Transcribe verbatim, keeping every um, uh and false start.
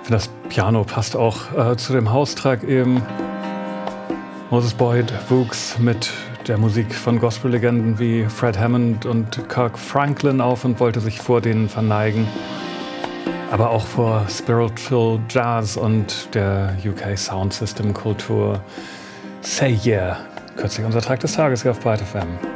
Das Piano passt auch äh, zu dem Haustrack eben. Moses Boyd wuchs mit der Musik von Gospellegenden wie Fred Hammond und Kirk Franklin auf und wollte sich vor denen verneigen. Aber auch vor Spiritual Jazz und der U K Sound System Kultur. Say Yeah, kürzlich unser Track des Tages hier auf Byte F M.